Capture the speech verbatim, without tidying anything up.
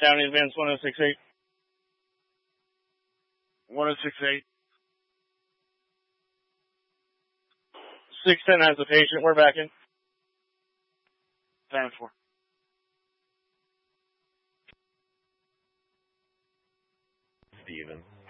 County Advance one oh six eight. one oh six eight. six ten has a patient. We're back in. ten four. Steven.